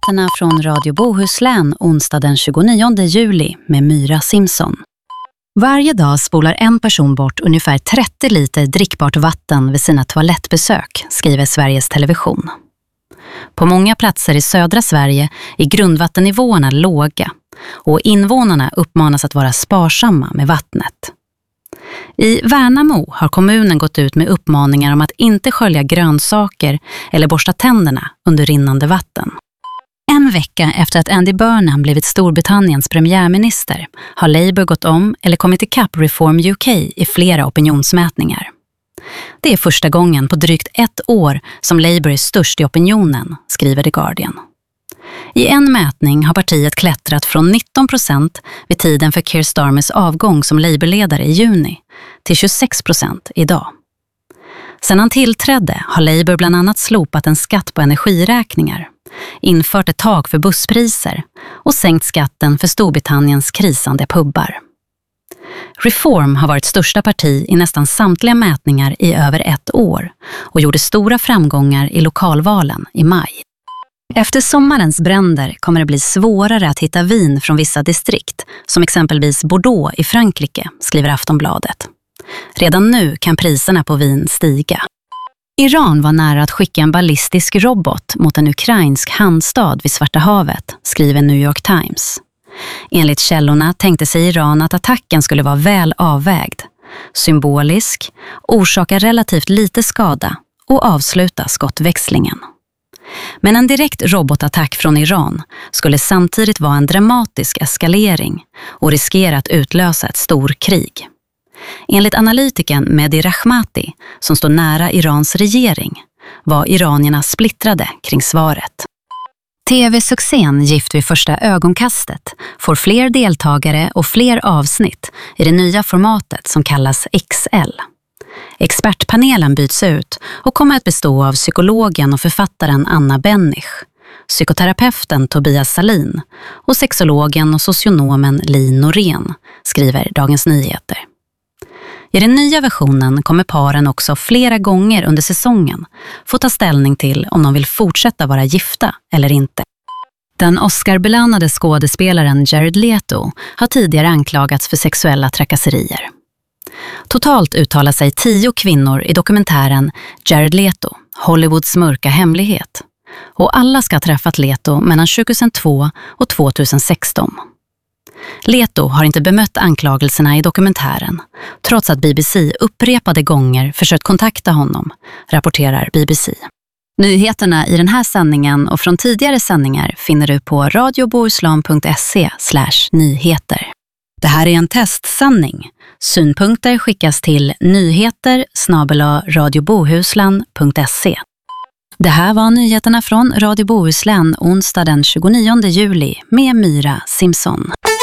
Nyheterna från Radio Bohuslän onsdag den 29 juli med Myra Simson. Varje dag spolar en person bort ungefär 30 liter drickbart vatten vid sina toalettbesök, skriver Sveriges Television. På många platser i södra Sverige är grundvattennivåerna låga och invånarna uppmanas att vara sparsamma med vattnet. I Värnamo har kommunen gått ut med uppmaningar om att inte skölja grönsaker eller borsta tänderna under rinnande vatten. En vecka efter att Andy Burnham blivit Storbritanniens premiärminister har Labour gått om eller kommit ikapp Reform UK i flera opinionsmätningar. Det är första gången på drygt 1 år som Labour är störst i opinionen, skriver The Guardian. I en mätning har partiet klättrat från 19% vid tiden för Keir Starmers avgång som Labour-ledare i juni till 26% idag. Sedan han tillträdde har Labour bland annat slopat en skatt på energiräkningar, infört ett tak för busspriser och sänkt skatten för Storbritanniens krisande pubbar. Reform har varit största parti i nästan samtliga mätningar i över 1 år och gjorde stora framgångar i lokalvalen i maj. Efter sommarens bränder kommer det bli svårare att hitta vin från vissa distrikt, som exempelvis Bordeaux i Frankrike, skriver Aftonbladet. Redan nu kan priserna på vin stiga. Iran var nära att skicka en ballistisk robot mot en ukrainsk hamnstad vid Svarta havet, skriver New York Times. Enligt källorna tänkte sig Iran att attacken skulle vara väl avvägd, symbolisk, orsaka relativt lite skada och avsluta skottväxlingen. Men en direkt robotattack från Iran skulle samtidigt vara en dramatisk eskalering och riskera att utlösa ett storkrig. Enligt analytikern Mehdi Rahmati, som står nära Irans regering, var iranierna splittrade kring svaret. TV-succén Gift vid första ögonkastet får fler deltagare och fler avsnitt i det nya formatet som kallas XL. Expertpanelen byts ut och kommer att bestå av psykologen och författaren Anna Bennich, psykoterapeuten Tobias Salin och sexologen och socionomen Li Norén, skriver Dagens Nyheter. I den nya versionen kommer paren också flera gånger under säsongen få ta ställning till om de vill fortsätta vara gifta eller inte. Den Oscar-belönade skådespelaren Jared Leto har tidigare anklagats för sexuella trakasserier. Totalt uttalar sig 10 kvinnor i dokumentären Jared Leto, Hollywoods mörka hemlighet. Och alla ska ha träffat Leto mellan 2002 och 2016. Leto har inte bemött anklagelserna i dokumentären, trots att BBC upprepade gånger försökt kontakta honom, rapporterar BBC. Nyheterna i den här sändningen och från tidigare sändningar finner du på radiobohuslän.se/nyheter. Det här är en testsändning. Synpunkter skickas till nyheter@radiobohuslän.se. Det här var nyheterna från Radio Bohuslän onsdag den 29 juli med Myra Simson.